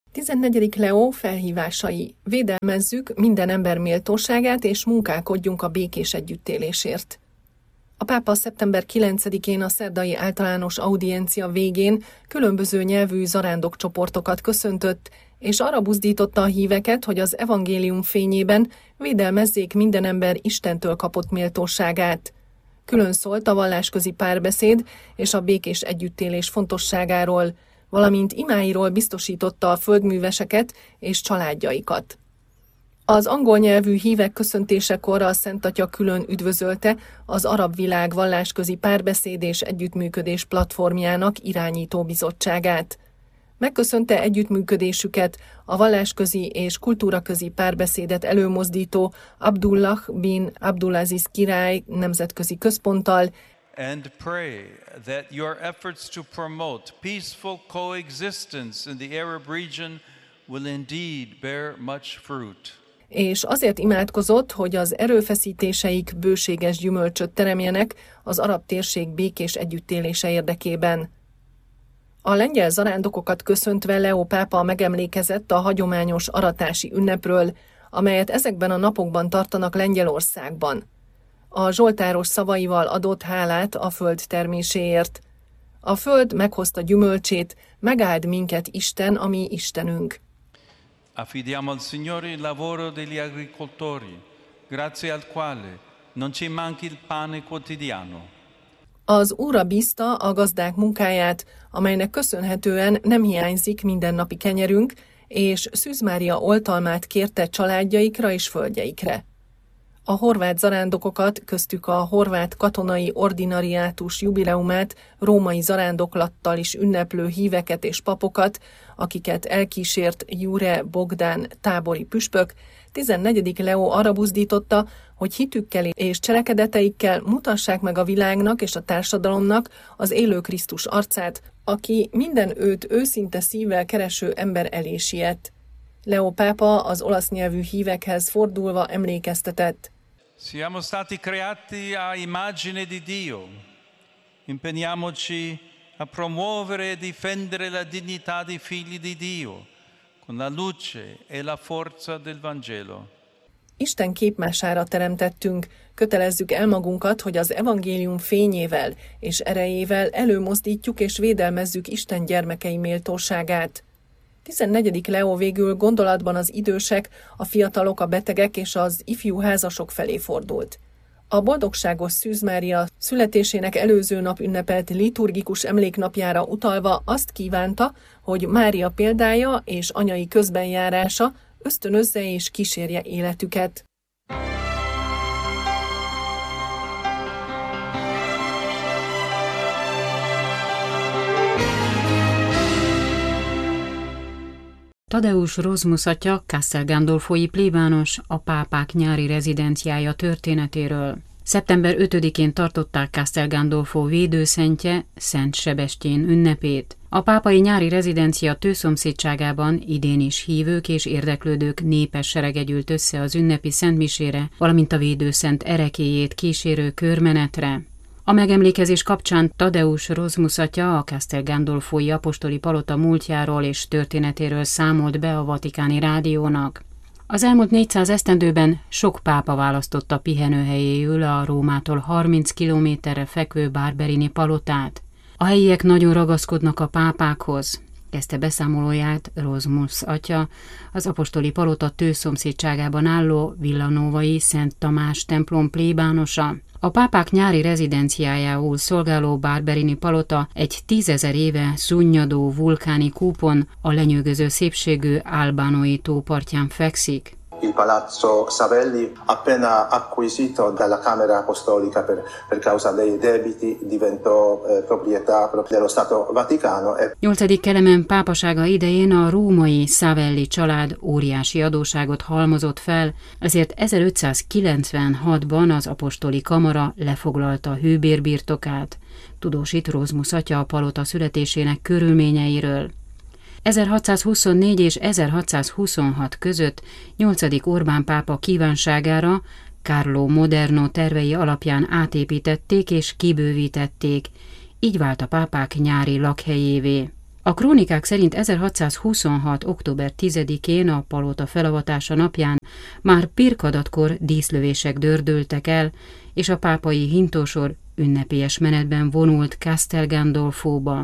14. Leó felhívásai. Védelmezzük minden ember méltóságát és munkálkodjunk a békés együttélésért. A pápa szeptember 9-én a szerdai általános audiencia végén különböző nyelvű zarándokcsoportokat köszöntött, és arra buzdította a híveket, hogy az evangélium fényében védelmezzék minden ember Istentől kapott méltóságát. Külön szólt a vallásközi párbeszéd és a békés együttélés fontosságáról, valamint imáiról biztosította a földműveseket és családjaikat. Az angol nyelvű hívek köszöntésekor a Szent Atya külön üdvözölte az Arab Világ Vallásközi Párbeszéd és Együttműködés platformjának irányító bizottságát. Megköszönte együttműködésüket a vallásközi és kultúraközi párbeszédet előmozdító Abdullah bin Abdulaziz király nemzetközi központtal, and pray that your efforts to promote peaceful coexistence in the Arab region will indeed bear much fruit. És azért imádkozott, hogy az erőfeszítéseik bőséges gyümölcsöt teremjenek az arab térség békés együttélése érdekében. A lengyel zarándokokat köszöntve Leó pápa megemlékezett a hagyományos aratási ünnepről, amelyet ezekben a napokban tartanak Lengyelországban. A zsoltáros szavaival adott hálát a föld terméséért. A föld meghozta gyümölcsét, megáld minket Isten, a mi Istenünk. Affidiamo al Signore il lavoro degli agricoltori, grazie al quale non ci manchi il pane quotidiano. Az Úrra bízta a gazdák munkáját, amelynek köszönhetően nem hiányzik mindennapi kenyerünk, és Szűz Mária oltalmát kérte családjaikra és földjeikre. A horvát zarándokokat, köztük a horvát katonai ordinariátus jubileumát római zarándoklattal is ünneplő híveket és papokat, akiket elkísért Jure Bogdán tábori püspök, 14. Leó arra buzdította, hogy hitükkel és cselekedeteikkel mutassák meg a világnak és a társadalomnak az élő Krisztus arcát, aki minden őt őszinte szívvel kereső ember elé siet. Leó pápa az olasz nyelvű hívekhez fordulva emlékeztetett. Siamo stati creati a immagine di Dio. Impegniamoci a promuovere e difendere la dignità dei figli di Dio con la luce e la forza del Vangelo. Isten képmására teremtettünk, kötelezzük el magunkat, hogy az evangélium fényével és erejével előmozdítjuk és védelmezzük Isten gyermekei méltóságát. 14. Leó végül gondolatban az idősek, a fiatalok, a betegek és az ifjú házasok felé fordult. A boldogságos Szűz Mária születésének előző nap ünnepelt liturgikus emléknapjára utalva azt kívánta, hogy Mária példája és anyai közbenjárása ösztönözze és kísérje életüket. Tadeusz Rozmus atya, Castel Gandolfói plébános, a pápák nyári rezidenciája történetéről. Szeptember 5-én tartották Castel Gandolfo védőszentje, Szent Sebestyén ünnepét. A pápai nyári rezidencia tőszomszédságában idén is hívők és érdeklődők népes serege gyűlt össze az ünnepi szentmisére, valamint a védőszent erekélyét kísérő körmenetre. A megemlékezés kapcsán Tadeusz Rozmus atya a Castel Gandolfói apostoli palota múltjáról és történetéről számolt be a Vatikáni Rádiónak. Az elmúlt 400 esztendőben sok pápa választotta pihenőhelyéül a Rómától 30 kilométerre fekvő Barberini palotát. A helyiek nagyon ragaszkodnak a pápákhoz, kezdte beszámolóját Rozmus atya, az apostoli palota tőszomszédságában álló Villanovai Szent Tamás templom plébánosa. A pápák nyári rezidenciájául szolgáló Barberini palota egy 10 000 éve szunnyadó vulkáni kúpon a lenyűgöző szépségű Albánói tó partján fekszik. Il Palazzo Savelli, appena acquisito dalla Camera Apostolica per causa dei debiti, diventò proprietà dello Stato Vaticano. 8. Kelemen pápasága idején a római Savelli család óriási adósságot halmozott fel, ezért 1596-ban az apostoli kamara lefoglalta a hőbérbirtokát. Tudósít Rozmus atya a palota születésének körülményeiről. 1624 és 1626 között 8. Orbán pápa kívánságára Carlo Moderno tervei alapján átépítették és kibővítették, így vált a pápák nyári lakhelyévé. A krónikák szerint 1626. október 10-én a palota felavatása napján már pirkadatkor díszlövések dördültek el, és a pápai hintósor ünnepélyes menetben vonult Castel Gandolfóba.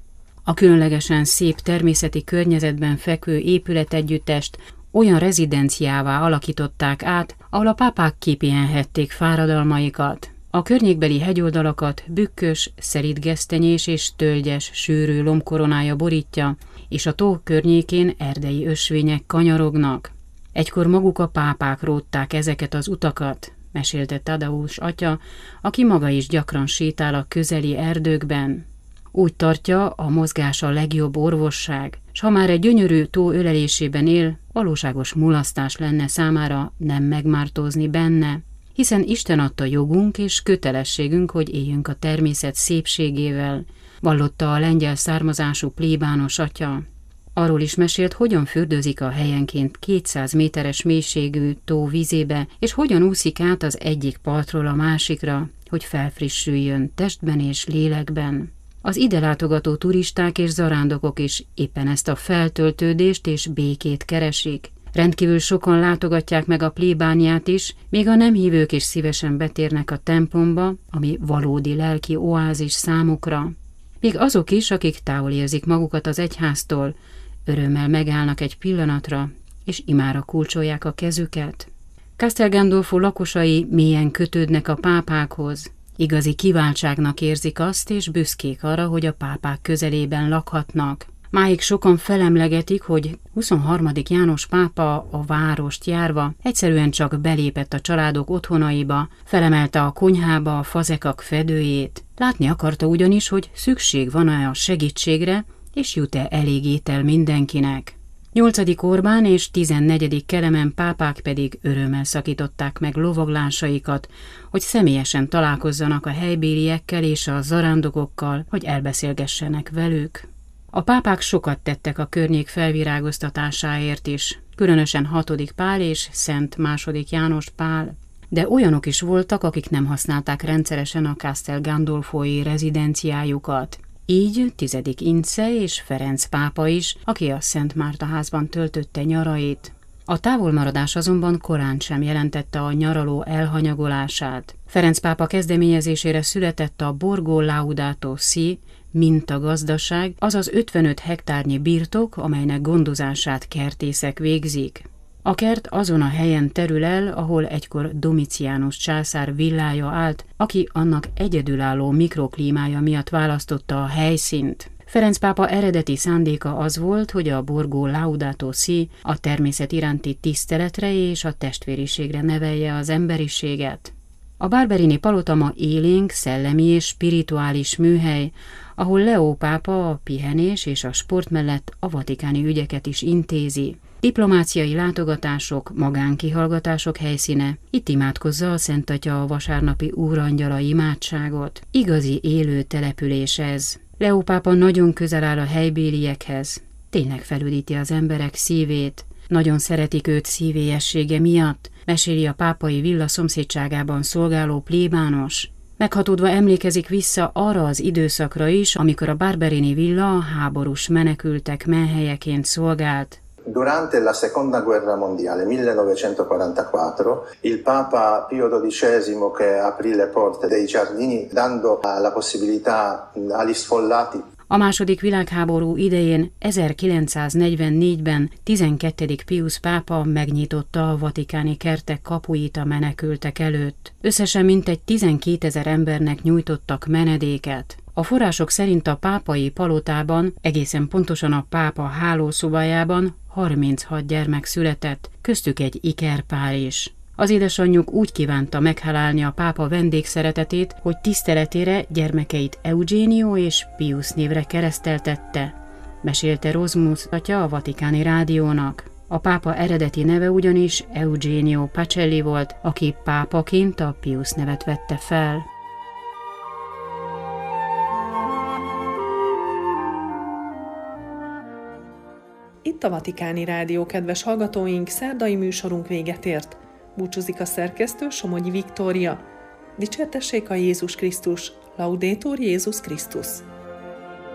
A különlegesen szép természeti környezetben fekvő épületegyüttest olyan rezidenciává alakították át, ahol a pápák kipihenhették fáradalmaikat. A környékbeli hegyoldalakat bükkös, szerítgesztenyés és tölgyes, sűrű lombkoronája borítja, és a tó környékén erdei ösvények kanyarognak. Egykor maguk a pápák rótták ezeket az utakat, mesélte Tadeusz atya, aki maga is gyakran sétál a közeli erdőkben. Úgy tartja, a mozgás a legjobb orvosság, s ha már egy gyönyörű tó ölelésében él, valóságos mulasztás lenne számára nem megmártózni benne, hiszen Isten adta jogunk és kötelességünk, hogy éljünk a természet szépségével, vallotta a lengyel származású plébános atya. Arról is mesélt, hogyan fürdőzik a helyenként 200 méteres mélységű tó vízébe, és hogyan úszik át az egyik partról a másikra, hogy felfrissüljön testben és lélekben. Az ide látogató turisták és zarándokok is éppen ezt a feltöltődést és békét keresik. Rendkívül sokan látogatják meg a plébániát is, még a nem hívők is szívesen betérnek a templomba, ami valódi lelki oázis számukra. Még azok is, akik távol érzik magukat az egyháztól, örömmel megállnak egy pillanatra, és imára kulcsolják a kezüket. Castel Gandolfo lakosai mélyen kötődnek a pápákhoz. Igazi kiváltságnak érzik azt, és büszkék arra, hogy a pápák közelében lakhatnak. Máig sokan felemlegetik, hogy 23. János pápa a várost járva egyszerűen csak belépett a családok otthonaiba, felemelte a konyhába a fazekak fedőjét. Látni akarta ugyanis, hogy szükség van-e a segítségre, és jut-e elég étel mindenkinek. 8. Orbán és 14. Kelemen pápák pedig örömmel szakították meg lovaglásaikat, hogy személyesen találkozzanak a helybéliekkel és a zarándokokkal, hogy elbeszélgessenek velük. A pápák sokat tettek a környék felvirágoztatásáért is, különösen 6. Pál és Szent II. János Pál, de olyanok is voltak, akik nem használták rendszeresen a Castel Gandolfói rezidenciájukat. Így 10. Ince és Ferenc pápa is, aki a Szent Márta házban töltötte nyarait. A távolmaradás azonban korán sem jelentette a nyaraló elhanyagolását. Ferenc pápa kezdeményezésére született a Borgo Laudato Si mintagazdaság, azaz 55 hektárnyi birtok, amelynek gondozását kertészek végzik. A kert azon a helyen terül el, ahol egykor Domitianus császár villája állt, aki annak egyedülálló mikroklímája miatt választotta a helyszínt. Ferenc pápa eredeti szándéka az volt, hogy a Borgo Laudato Si a természet iránti tiszteletre és a testvériségre nevelje az emberiséget. A Barberini palota ma élénk, szellemi és spirituális műhely, ahol Leó pápa a pihenés és a sport mellett a vatikáni ügyeket is intézi. Diplomáciai látogatások, magánkihallgatások helyszíne, itt imádkozza a Szent Atya a vasárnapi úrangyala imádságot. Igazi élő település ez. Leó pápa nagyon közel áll a helybéliekhez, tényleg felüdíti az emberek szívét. Nagyon szeretik őt szívélyessége miatt, meséli a pápai villa szomszédságában szolgáló plébános. Meghatódva emlékezik vissza arra az időszakra is, amikor a Barberini villa a háborús menekültek menhelyeként szolgált. Durante la Seconda Guerra Mondiale, 1944, il Papa Pio XII che aprì le porte dei giardini dando la possibilità agli sfollati. A második világháború idején 1944-ben 12. Pius pápa megnyitotta a vatikáni kertek kapuit a menekültek előtt. Összesen mintegy 12 000 embernek nyújtottak menedéket. A források szerint a pápai palotában, egészen pontosan a pápa hálószobájában 36 gyermek született, köztük egy ikerpár is. Az édesanyjuk úgy kívánta meghálálni a pápa vendégszeretetét, hogy tiszteletére gyermekeit Eugenio és Pius névre kereszteltette, mesélte Rozmus atya a Vatikáni Rádiónak. A pápa eredeti neve ugyanis Eugenio Pacelli volt, aki pápaként a Pius nevet vette fel. Itt a Vatikáni Rádió, kedves hallgatóink, szerdai műsorunk véget ért. Búcsúzik a szerkesztő, Somogyi Viktória. Dicsértessék a Jézus Krisztus, Laudetur Jézus Krisztus.